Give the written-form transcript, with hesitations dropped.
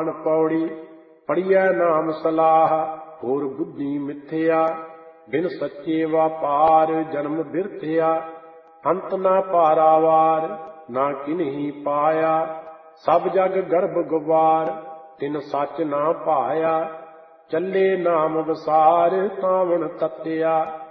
पुराण पौड़ी पढ़िया नाम सलाह होर बुद्धि मिथ्या बिन सच्चे व्यापार जन्म बिरथया अंत ना पारावार ना किन्ही पाया सब जग गर्भ गुबार तिन सच ना पाया चले नाम विसार कावण तत्या